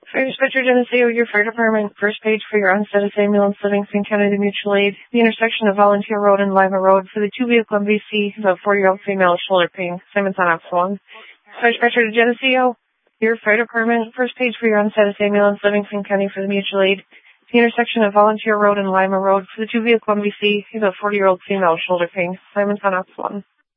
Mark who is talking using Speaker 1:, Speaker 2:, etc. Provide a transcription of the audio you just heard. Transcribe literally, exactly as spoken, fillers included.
Speaker 1: Fire Dispatcher Geneseo, your fire department, first page for your unstatus ambulance, Livingston County Mutual Aid, the intersection of Volunteer Road and Lima Road for the two-vehicle M V C, the forty-year-old female with shoulder pain. Simon's on Epsilon. Fire Dispatcher Geneseo, your fire department, first page for your unstatus ambulance, Livingston County for the Mutual Aid, the intersection of Volunteer Road and Lima Road for the two-vehicle M V C, the forty-year-old female with shoulder pain. Simon's on Epsilon.